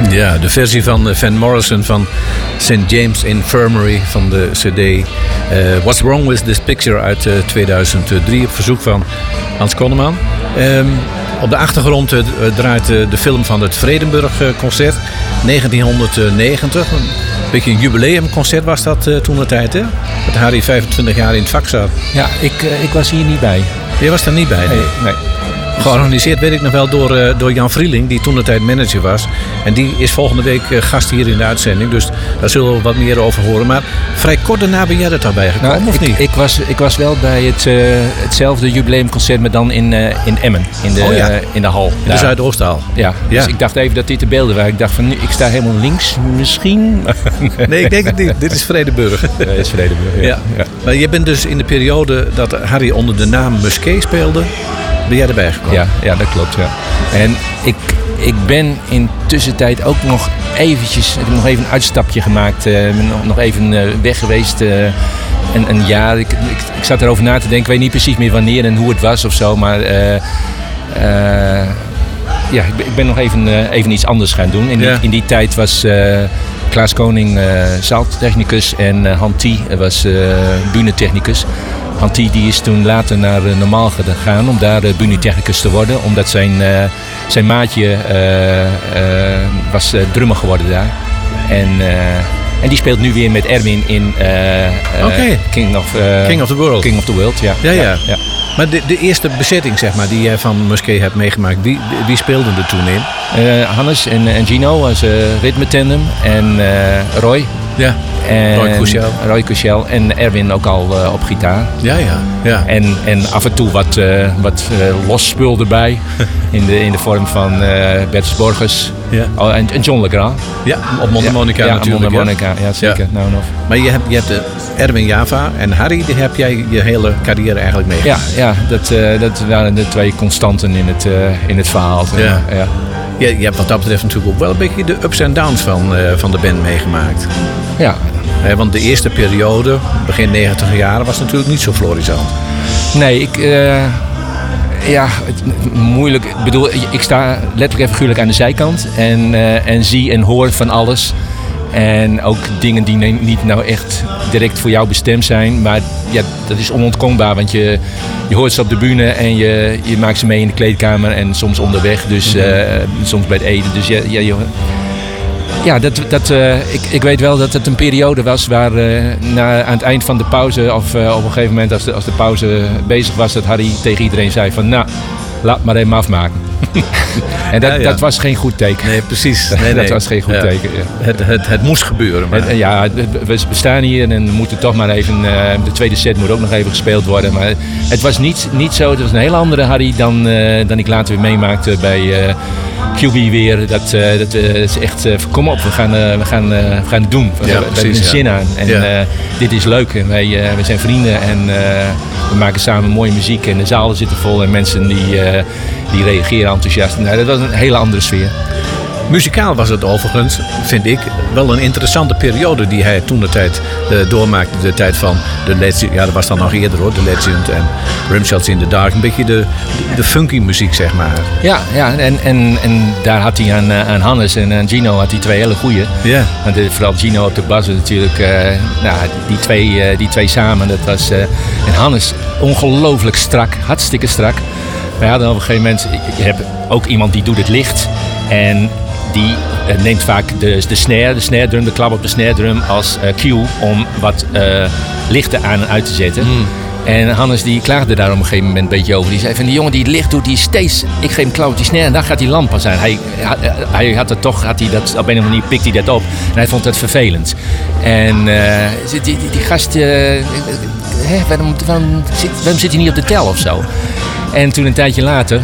Ja, de versie van Van Morrison van St. James Infirmary van de cd What's Wrong With This Picture uit 2003 op verzoek van Hans Konneman. Op de achtergrond draait de film van het Vredenburg concert 1990. Een beetje een jubileumconcert was dat toen de tijd, hè? Dat Harry 25 jaar in het vak zat. Ja, ik was hier niet bij. Je was er niet bij? Nee. Georganiseerd weet ik nog wel door Jan Vrieling, die toen de tijd manager was. En die is volgende week gast hier in de uitzending. Dus daar zullen we wat meer over horen. Maar vrij kort daarna ben jij er toch bij gekomen, of niet? Ik was wel bij hetzelfde jubileumconcert, maar dan in Emmen. In de hal. In de Zuidoosthal. Ja, dus ik dacht even dat dit de beelden waren. Ik dacht van, ik sta helemaal links, misschien. Nee, ik denk het niet. Dit is Vredenburg. Ja, dit is Vredenburg, ja. Maar je bent dus in de periode dat Harry onder de naam Musquet speelde... Ben jij erbij gekomen? Ja, dat klopt. Ja. En ik ben in tussentijd ook nog eventjes... Ik heb nog even een uitstapje gemaakt. Nog even weg geweest. Een jaar. Ik zat erover na te denken. Ik weet niet precies meer wanneer en hoe het was of zo. Maar ik ben nog even iets anders gaan doen. In die tijd was Klaas Koning zaaltechnicus. En Han T was bühnentechnicus. Hanti die is toen later naar Normaal gegaan om daar bühnentechnicus te worden. Omdat zijn maatje was drummer geworden daar. En die speelt nu weer met Erwin in King of the World. King of the World, ja. Maar de eerste bezetting, zeg maar, die jij van Musquet hebt meegemaakt, wie speelde er toen in? Hannes en Gino als ritmetandem en Roy. Ja. Roy Cushel en Erwin ook al op gitaar. Ja. En af en toe wat los spul erbij. in de vorm van Bertus Borges. Ja. En John Legrand. Ja, op Mondharmonica natuurlijk. Mondharmonica, ja zeker. Ja. Nou, maar je hebt Erwin Java en Harry, die heb jij je hele carrière eigenlijk meegemaakt. Ja, dat waren de twee constanten in het verhaal. Ja. Je hebt wat dat betreft natuurlijk ook wel een beetje de ups en downs van de band meegemaakt. Ja. Want de eerste periode, begin 90 jaren, was natuurlijk niet zo florissant. Nee, moeilijk. Ik bedoel, ik sta letterlijk en figuurlijk aan de zijkant en zie en hoor van alles. En ook dingen die niet nou echt direct voor jou bestemd zijn. Maar ja, dat is onontkoombaar. Want je hoort ze op de bühne en je maakt ze mee in de kleedkamer. En soms onderweg. Dus soms bij het eten. Dus ik weet wel dat het een periode was waar aan het eind van de pauze. Of op een gegeven moment als de pauze bezig was. Dat Harry tegen iedereen zei van nou, laat maar even afmaken. En dat was geen goed teken. Nee, precies. Dat was geen goed teken. Ja. Het moest gebeuren. Maar... We staan hier en we moeten toch maar even... de tweede set moet ook nog even gespeeld worden. Maar het was niet zo. Het was een hele andere Harry dan ik later weer meemaakte bij QB weer. Dat is echt... kom op, we gaan het doen. We hebben er zin aan. En dit is leuk. En wij zijn vrienden en we maken samen mooie muziek. En de zalen zitten vol en mensen die reageren enthousiast. Nou, dat was een hele andere sfeer. Muzikaal was het overigens, vind ik, wel een interessante periode die hij toen de tijd doormaakte. De tijd van de Legend, ja, dat was dan nog eerder hoor, de Legend en Rimshots in the Dark. Een beetje de funky muziek, zeg maar. Ja, en daar had hij aan Hannes en aan Gino had hij twee hele goeie. Ja. Want vooral Gino op de bas natuurlijk, die twee samen, dat was... en Hannes, ongelooflijk strak, hartstikke strak. Wij hadden op een gegeven moment, je hebt ook iemand die doet het licht en die neemt vaak de snare drum, de klap op de snare drum als cue om wat lichten aan en uit te zetten. En Hannes die klaagde daar op een gegeven moment een beetje over. Die zei van die jongen die het licht doet, die steeds, ik geef hem klap op die snare en dan gaat die lamp pas aan. Hij had dat op een of andere manier pikt hij dat op en hij vond het vervelend. En die gast, waarom zit hij niet op de tel of zo? En toen een tijdje later,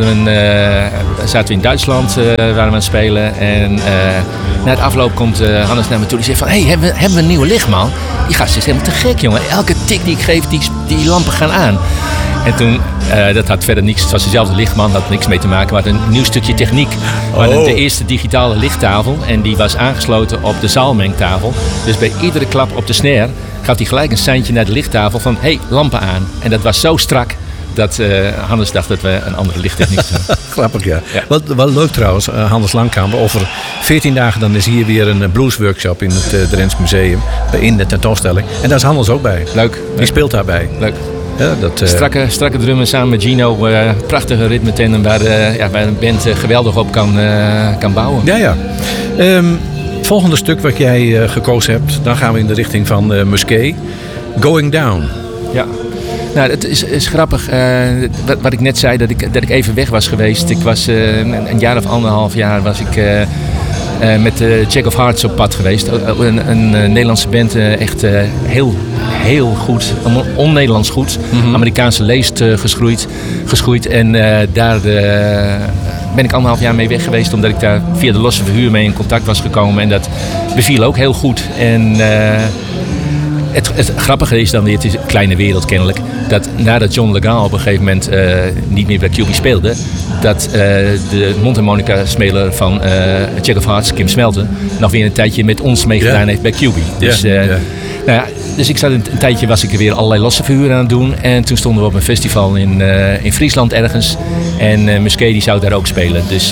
zaten we in Duitsland, waren we aan het spelen. En na het afloop komt Hannes naar me toe. Die zegt van, hebben we een nieuwe lichtman? Die gast is helemaal te gek, jongen. Elke tik die ik geef, die lampen gaan aan. En toen, dat had verder niks, het was dezelfde lichtman, had niks mee te maken. Maar een nieuw stukje techniek. We hadden de eerste digitale lichttafel en die was aangesloten op de zaalmengtafel. Dus bij iedere klap op de snare gaf hij gelijk een seintje naar de lichttafel van, lampen aan. En dat was zo strak. dat Hannes dacht dat we een andere lichttechniek hadden. Grappig, ja. Wat leuk trouwens, Hannes Langkamp. Over 14 dagen dan is hier weer een bluesworkshop in het Drents Museum. In de tentoonstelling. En daar is Hannes ook bij. Leuk. Die speelt daarbij. Leuk. Ja, Strakke drummen samen met Gino. Prachtige ritmetenden waar een band geweldig op kan bouwen. Ja. Het volgende stuk wat jij gekozen hebt. Dan gaan we in de richting van Musquet. Going Down. Ja. Nou, het is grappig. Wat ik net zei, dat ik even weg was geweest. Ik was een jaar of 1,5 jaar was ik met Jack of Hearts op pad geweest. Een Nederlandse band, echt heel goed, on-Nederlands goed. Mm-hmm. Amerikaanse leest geschoeid. En daar ben ik 1,5 jaar mee weg geweest, omdat ik daar via de losse verhuur mee in contact was gekomen. En dat beviel ook heel goed. En het grappige is dan, het is een kleine wereld kennelijk, dat nadat John Legal op een gegeven moment niet meer bij QB speelde, dat de mondharmonica-speler van Jack of Hearts, Kim Smelten, nog weer een tijdje met ons meegedaan heeft bij QB. Dus, dus ik zat een tijdje, was ik weer allerlei losse verhuren aan het doen. En toen stonden we op een festival in Friesland ergens. En Musquet die zou daar ook spelen. Dus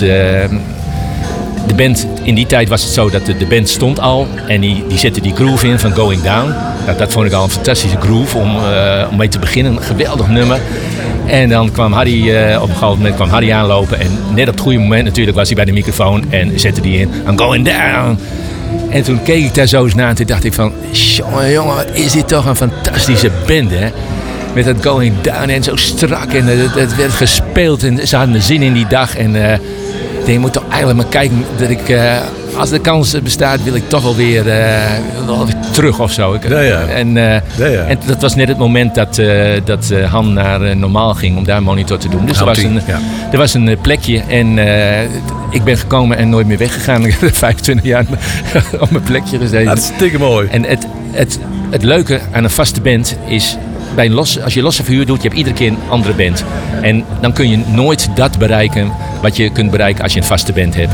de band, in die tijd was het zo dat de band stond al. En die zette die groove in van Going Down. Nou, dat vond ik al een fantastische groove om mee te beginnen. Een geweldig nummer. En dan kwam Harry, op een gegeven moment kwam Harry aanlopen. En net op het goede moment natuurlijk was hij bij de microfoon. En zette die in, I'm going down. En toen keek ik daar zo eens naar en toen dacht ik van, jongen, wat is dit toch een fantastische band, hè? Met dat Going Down en zo strak en het werd gespeeld en ze hadden er zin in die dag. En je moet toch eigenlijk maar kijken dat ik, als de kans bestaat, wil ik toch wel weer terug of zo. En dat was net het moment dat Han naar Normaal ging om daar monitor te doen. Dus er was een plekje en ik ben gekomen en nooit meer weggegaan. Ik heb 25 jaar op mijn plekje gezeten. Dat is hartstikke mooi. En het leuke aan een vaste band is, als je losse verhuur doet, je hebt iedere keer een andere band. En dan kun je nooit dat bereiken wat je kunt bereiken als je een vaste band hebt.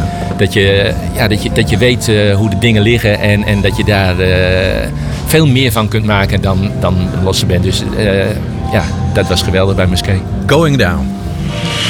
Dat je weet hoe de dingen liggen en dat je daar veel meer van kunt maken dan een losse band. Dus dat was geweldig bij Musquet. Going Down.